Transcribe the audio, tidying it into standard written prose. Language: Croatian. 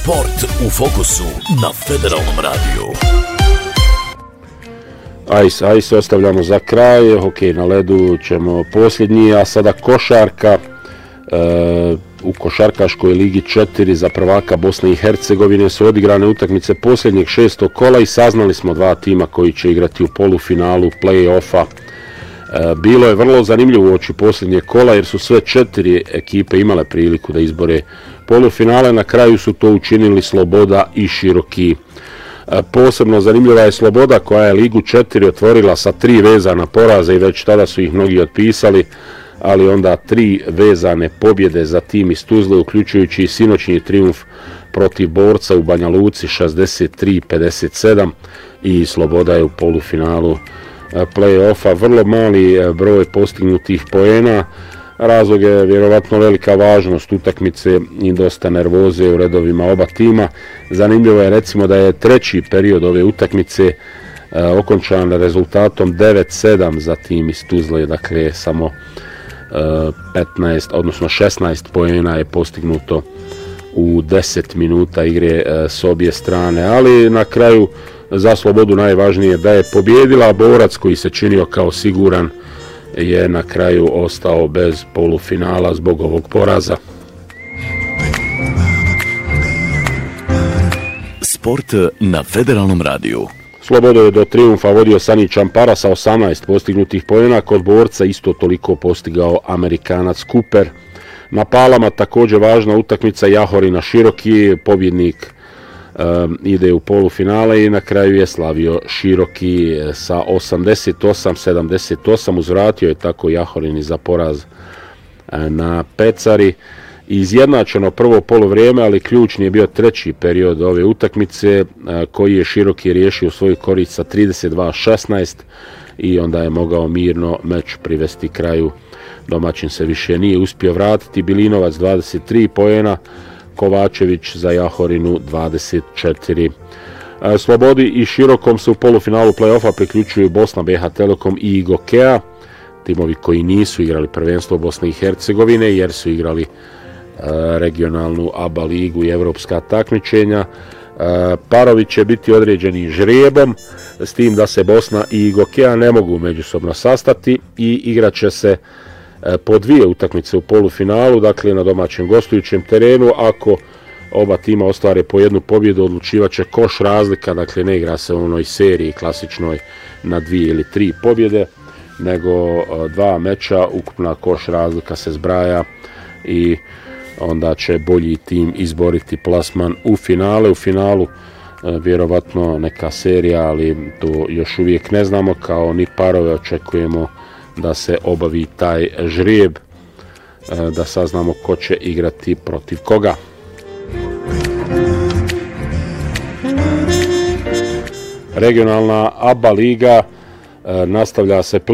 Sport u fokusu na Federalnom radiju. Ajde, ostavljamo za kraj, hokej na ledu ćemo posljednji, a sada košarka. U košarkaškoj ligi 4 za prvaka Bosne i Hercegovine su odigrane utakmice posljednjeg 6. kola i saznali smo dva tima koji će igrati u polufinalu play-offa. Bilo je vrlo zanimljivo uoči posljednje kola jer su sve 4 ekipe imale priliku da izbore polufinale. Na kraju su to učinili Sloboda i Široki. Posebno zanimljiva je Sloboda koja je ligu 4 otvorila sa 3 vezana poraza i već tada su ih mnogi otpisali, ali onda 3 vezane pobjede za tim iz Tuzle, uključujući i sinoćni trijumf protiv Borca u Banja Luci 63-57 i Sloboda je u polufinalu play-offa. Vrlo mali broj postignutih poena, razlog je vjerovatno velika važnost utakmice i dosta nervoze u redovima oba tima. Zanimljivo je recimo da je treći period ove utakmice okončan rezultatom 9-7 za tim iz Tuzle, dakle samo 16 poena je postignuto u 10 minuta igre s obje strane, ali na kraju za Slobodu najvažnije da je pobjedila. Borac koji se činio kao siguran je na kraju ostao bez polufinala zbog ovog poraza. Sport na Federalnom radiju. Slobodo je do trijumfa vodio Sani Čampara sa 18 postignutih poena, kod Borca isto toliko postigao Amerikanac Cooper. Na Palama također važna utakmica Jahorina Široki, pobjednik ide u polufinale i na kraju je slavio Široki sa 88-78, uzvratio je tako Jahorini za poraz na Pecari. Izjednačeno prvo poluvrijeme, ali ključni je bio treći period ove utakmice koji je Široki riješio u svoju korist sa 32-16 i onda je mogao mirno meč privesti kraju. Domaćin se više nije uspio vratiti. Bilinovac 23 poena, Kovačević za Jahorinu 24. Slobodi i Širokom se u polufinalu play-offa priključuju Bosna, BH Telekom i Igokea, timovi koji nisu igrali prvenstvo Bosne i Hercegovine jer su igrali regionalnu ABA ligu i evropska takmičenja. Parovi će biti određeni žrijebom, s tim da se Bosna i Igokea ne mogu međusobno sastati i igrat će se po 2 utakmice u polufinalu, dakle na domaćem gostujućem terenu. Ako oba tima ostvare po 1 pobjedu, odlučivat će koš razlika, dakle ne igra se u onoj seriji klasičnoj na 2 ili 3 pobjede, nego 2 meča, ukupna koš razlika se zbraja i onda će bolji tim izboriti plasman u finale. U finalu vjerovatno neka serija, ali to još uvijek ne znamo, kao ni parove očekujemo da se obavi taj žrijeb, da saznamo ko će igrati protiv koga. Regionalna ABA liga nastavlja se